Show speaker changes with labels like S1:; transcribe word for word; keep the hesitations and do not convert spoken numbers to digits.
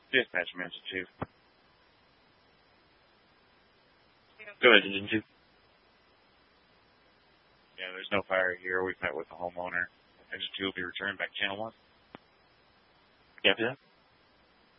S1: Dispatch message, Chief. Go ahead, Engine two. Yeah, there's no fire here. We've met with the homeowner. Engine two will be returned back channel one. Copy that.